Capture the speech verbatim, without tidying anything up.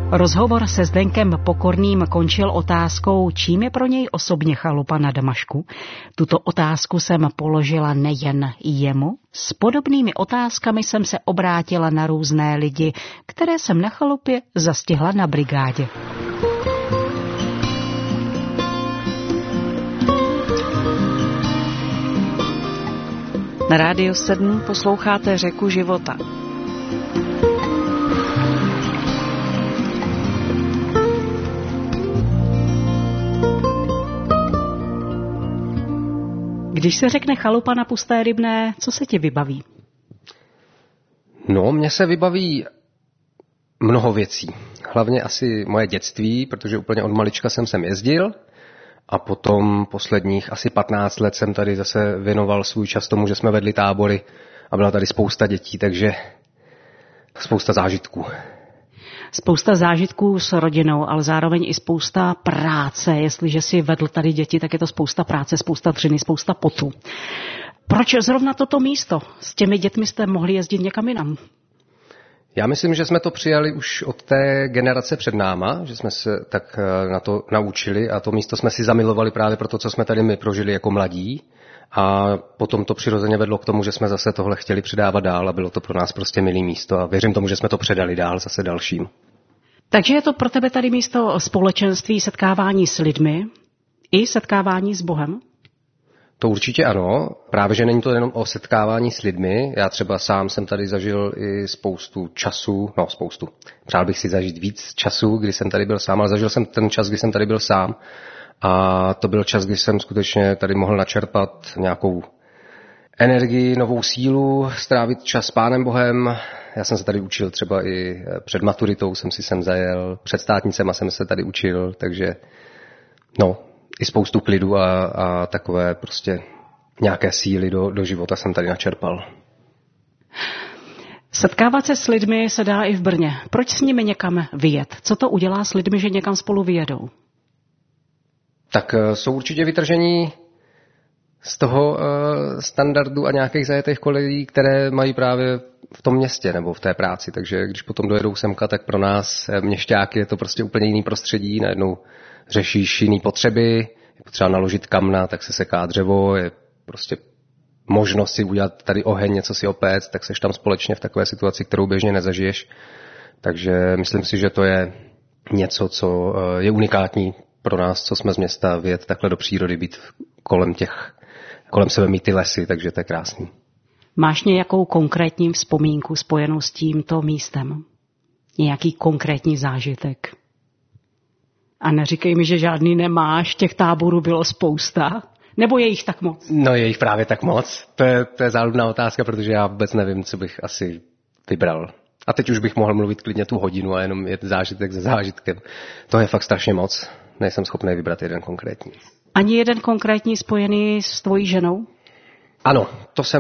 Rozhovor se Zdenkem Pokorným končil otázkou, čím je pro něj osobně chalupa na Damašku. Tuto otázku jsem položila nejen jemu. S podobnými otázkami jsem se obrátila na různé lidi, které jsem na chalupě zastihla na brigádě. Na Rádiu sedm posloucháte Řeku života. Když se řekne chalupa na Pusté Rybné, co se ti vybaví? No, mně se vybaví mnoho věcí. Hlavně asi moje dětství, protože úplně od malička jsem sem jezdil a potom posledních asi patnáct let jsem tady zase věnoval svůj čas tomu, že jsme vedli tábory a byla tady spousta dětí, takže spousta zážitků. Spousta zážitků s rodinou, ale zároveň i spousta práce. Jestliže si vedl tady děti, tak je to spousta práce, spousta dřiny, spousta potu. Proč zrovna toto místo? S těmi dětmi jste mohli jezdit někam jinam? Já myslím, že jsme to přijali už od té generace před náma, že jsme se tak na to naučili a to místo jsme si zamilovali právě pro to, co jsme tady my prožili jako mladí. A potom to přirozeně vedlo k tomu, že jsme zase tohle chtěli předávat dál a bylo to pro nás prostě milý místo a věřím tomu, že jsme to předali dál zase dalším. Takže je to pro tebe tady místo společenství, setkávání s lidmi i setkávání s Bohem? To určitě ano. Právě, že není to jenom o setkávání s lidmi. Já třeba sám jsem tady zažil i spoustu času, no spoustu. Přál bych si zažít víc času, kdy jsem tady byl sám, ale zažil jsem ten čas, kdy jsem tady byl sám. A to byl čas, kdy jsem skutečně tady mohl načerpat nějakou energii, novou sílu, strávit čas s Pánem Bohem. Já jsem se tady učil třeba i před maturitou, jsem si sem zajel, před státnicema jsem se tady učil, takže no, i spoustu klidu a, a takové prostě nějaké síly do, do života jsem tady načerpal. Setkávat se s lidmi se dá i v Brně. Proč s nimi někam vyjet? Co to udělá s lidmi, že někam spolu vyjedou? Tak jsou určitě vytržení z toho uh, standardu a nějakých zajetých kolejí, které mají právě v tom městě nebo v té práci. Takže když potom dojedou semka, tak pro nás měšťáky je to prostě úplně jiný prostředí. Najednou řešíš jiný potřeby, je potřeba naložit kamna, tak se seká dřevo, je prostě možnost si udělat tady oheň, něco si opéct, tak seš tam společně v takové situaci, kterou běžně nezažiješ. Takže myslím si, že to je něco, co je unikátní pro nás, co jsme z města, vyjet takhle do přírody, být kolem těch, kolem sebe mít ty lesy, takže to je krásný. Máš nějakou konkrétní vzpomínku spojenou s tímto místem? Nějaký konkrétní zážitek? A neříkej mi, že žádný nemáš, těch táborů bylo spousta. Nebo je jich tak moc? No je jich právě tak moc. To je, to je záludná otázka, protože já vůbec nevím, co bych asi vybral. A teď už bych mohl mluvit klidně tu hodinu a jenom je zážitek za zážitkem. To je fakt strašně moc. Nejsem schopný vybrat jeden konkrétní. Ani jeden konkrétní spojený s tvojí ženou? Ano, to jsem